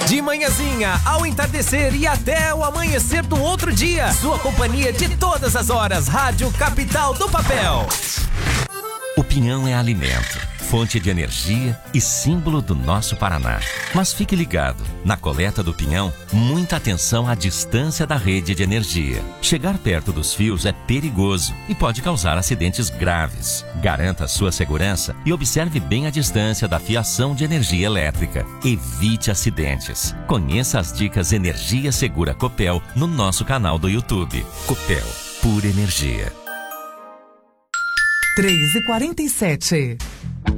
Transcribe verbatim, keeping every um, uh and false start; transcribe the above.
De manhãzinha ao entardecer e até o amanhecer do outro dia. Sua companhia de todas as horas. Rádio Capital do Papel. O pinhão é alimento, fonte de energia e símbolo do nosso Paraná. Mas fique ligado, na coleta do pinhão, muita atenção à distância da rede de energia. Chegar perto dos fios é perigoso e pode causar acidentes graves. Garanta a sua segurança e observe bem a distância da fiação de energia elétrica. Evite acidentes. Conheça as dicas Energia Segura Copel no nosso canal do YouTube. Copel, pura energia. três e quarenta e sete.